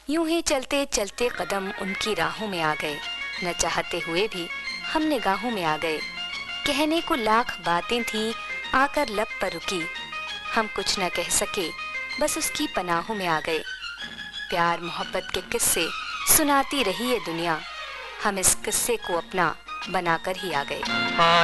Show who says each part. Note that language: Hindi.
Speaker 1: यूं ही चलते चलते कदम उनकी राहों में आ गए, न चाहते हुए भी हम निगाहों में आ गए। कहने को लाख बातें थीं, आकर लब पर रुकी, हम कुछ न कह सके, बस उसकी पनाहों में आ गए। प्यार मोहब्बत के किस्से सुनाती रही ये दुनिया, हम इस किस्से को अपना बनाकर ही आ गए।